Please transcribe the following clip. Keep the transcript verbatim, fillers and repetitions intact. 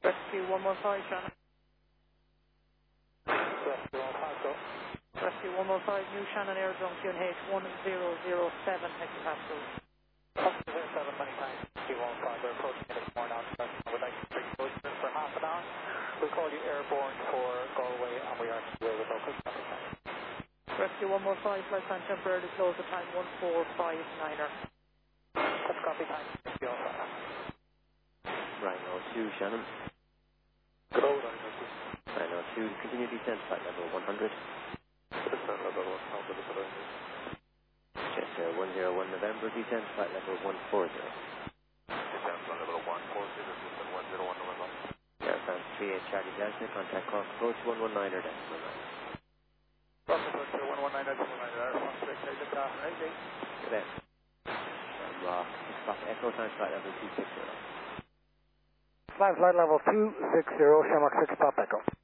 Rescue one one five, Shannon. Rescue one five, go. Rescue one one five, New Shannon Air Junction H one zero zero seven hectopascals. one zero seven, many thanks. Rescue one five, we're approaching it this morning. I would like to take position for half an hour. We'll call you airborne for Galway, and we are to deal with local traffic. Rescue one one five, flight time temporarily closed at time one four five niner. That's copy time. Rescue one five. Rhino two, Shannon. Good old Rhino two. Rhino two, continue descent flight level one hundred. Descent level one hundred, is it? Chester one zero one November, descent flight level one forty. Descent flight level one forty, descent one zero one November. Air France three eight Charlie Delta, contact Cork approach one one nine or decimal nine. Rocket approach one one nine, decimal nine, Air France three eight Charlie Delta, eight. Good day. Rock, stop Echo time flight level two six zero. Climb flight level two six zero, Shamrock six, stop Echo.